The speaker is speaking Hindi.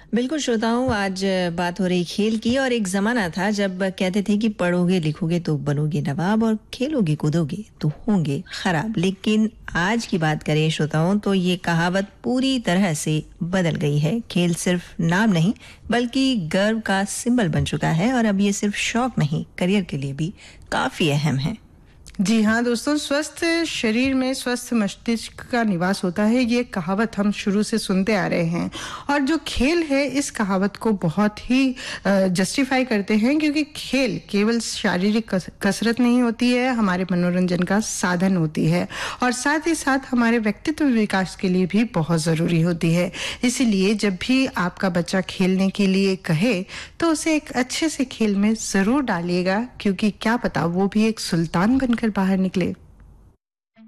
बिल्कुल श्रोताओं, आज बात हो रही खेल की। और एक जमाना था जब कहते थे कि पढ़ोगे लिखोगे तो बनोगे नवाब और खेलोगे कूदोगे तो होंगे खराब। लेकिन आज की बात करें श्रोताओं तो ये कहावत पूरी तरह से बदल गई है। खेल सिर्फ नाम नहीं बल्कि गर्व का सिंबल बन चुका है और अब ये सिर्फ शौक नहीं, करियर के लिए भी काफी अहम है। जी हाँ दोस्तों, स्वस्थ शरीर में स्वस्थ मस्तिष्क का निवास होता है, ये कहावत हम शुरू से सुनते आ रहे हैं। और जो खेल है इस कहावत को बहुत ही जस्टिफाई करते हैं, क्योंकि खेल केवल शारीरिक कसरत नहीं होती है, हमारे मनोरंजन का साधन होती है और साथ ही साथ हमारे व्यक्तित्व विकास के लिए भी बहुत ज़रूरी होती है। इसीलिए जब भी आपका बच्चा खेलने के लिए कहे तो उसे एक अच्छे से खेल में ज़रूर डालिएगा, क्योंकि क्या पता वो भी एक सुल्तान बनकर बाहर निकले।